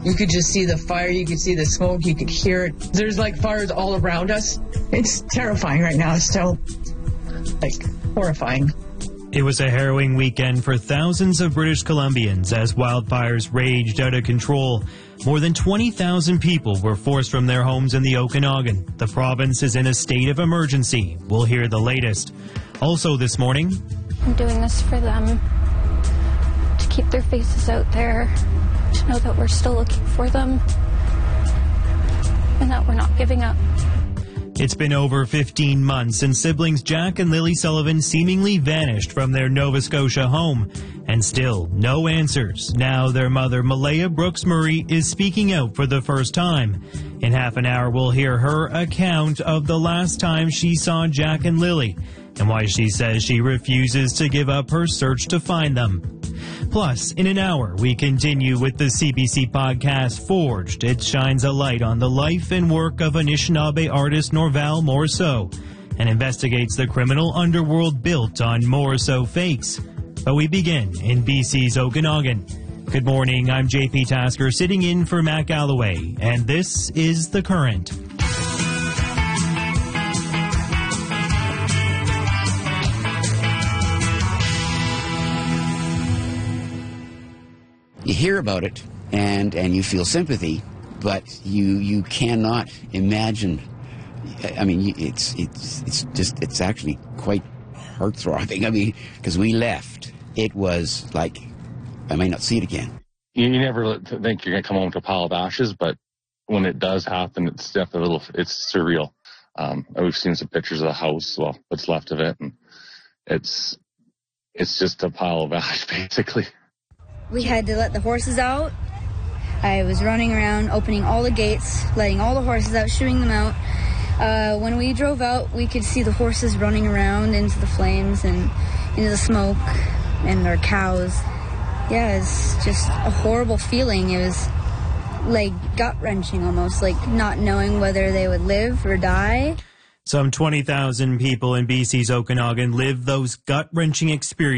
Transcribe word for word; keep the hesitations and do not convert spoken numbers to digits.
You could just see the fire, you could see the smoke, you could hear it. There's like fires all around us. It's terrifying right now still. Like, horrifying. It was a harrowing weekend for thousands of British Columbians as wildfires raged out of control. More than twenty thousand people were forced from their homes in the Okanagan. The province is in a state of emergency. We'll hear the latest. Also this morning, I'm doing this for them, to keep their faces out there, to know that we're still looking for them, and that we're not giving up. It's been over fifteen months since siblings Jack and Lily Sullivan seemingly vanished from their Nova Scotia home. And still, no answers. Now their mother, Malaya Brooks Murray, is speaking out for the first time. In half an hour, we'll hear her account of the last time she saw Jack and Lily, and why she says she refuses to give up her search to find them. Plus, in an hour, we continue with the C B C podcast Forged. It shines a light on the life and work of Anishinaabe artist Norval Morrisseau and investigates the criminal underworld built on Morrisseau fakes. But we begin in B C's Okanagan. Good morning, I'm J P Tasker sitting in for Matt Galloway, and this is The Current. You hear about it, and, and you feel sympathy, but you you cannot imagine. I mean, it's it's it's just it's actually quite heart-throbbing. I mean, because we left, it was like I may not see it again. You, you never think you're going to come home to a pile of ashes, but when it does happen, it's definitely a little. It's surreal. Um, we've seen some pictures of the house, well, what's left of it, and it's it's just a pile of ash, basically. We had to let the horses out. I was running around, opening all the gates, letting all the horses out, shooing them out. Uh, when we drove out, we could see the horses running around into the flames and into the smoke and our cows. Yeah, it's just a horrible feeling. It was like gut-wrenching almost, like not knowing whether they would live or die. Some twenty thousand people in B C's Okanagan live those gut-wrenching experiences.